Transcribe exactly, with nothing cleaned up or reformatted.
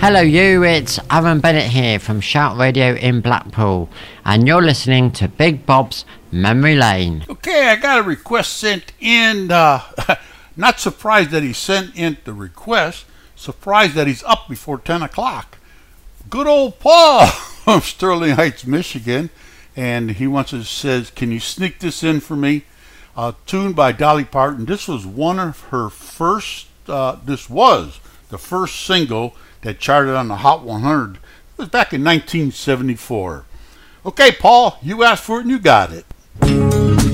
Hello you, it's Aaron Bennett here from Shout Radio in Blackpool, and you're listening to Big Bob's Memory Lane. Okay, I got a request sent in. Uh, not surprised that he sent in the request, surprised that he's up before ten o'clock. Good old Paul from Sterling Heights, Michigan, and he wants to says, can you sneak this in for me? Uh, tuned by Dolly Parton. This was one of her first, uh, this was the first single that charted on the Hot one hundred. It was back in nineteen seventy-four. Okay, Paul, you asked for it and you got it.